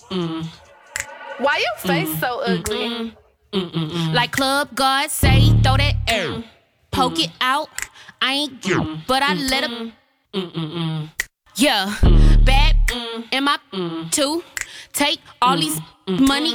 Why your face so ugly? Like club guards say, throw that air. Poke it out. I ain't but I let him. Yeah, bad in my too. Take all these money